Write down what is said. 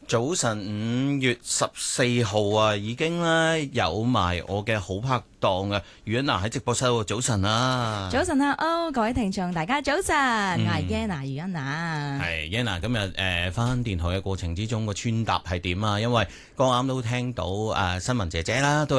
早晨5月14號啊，已經咧有埋我嘅好拍檔啊，余欣娜喺直播室喎。早晨啊， 早晨啊，各位聽眾大家早晨，我係 Yana 余欣娜。 係 Yana 今日翻電台嘅過程之中個穿搭係點啊？因為剛啱都聽到新聞姐姐啦，都